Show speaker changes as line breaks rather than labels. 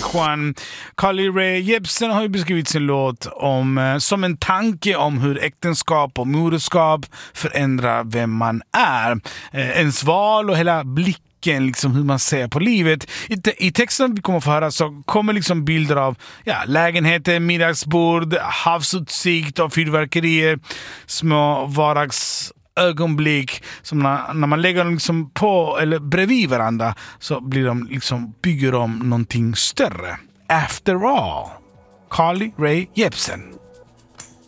människan. Carly Rae Jepsen har ju beskrivit sin låt som en tanke om hur äktenskap och moderskap förändrar vem man är. Ens val och hela blicken, liksom hur man ser på livet. I texten vi kommer att få höra så kommer liksom bilder av lägenheter, middagsbord, havsutsikt och fyrverkerier, små vardagsögonblick som när man lägger dem liksom på eller bredvid varandra så blir de liksom, bygger de någonting större. After all, Carly Rae Jepsen.